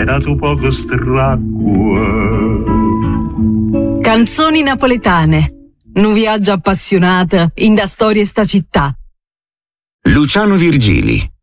era tu poco stracqua. Canzoni napoletane. Un viaggio appassionato in da storie sta città. Luciano Virgili.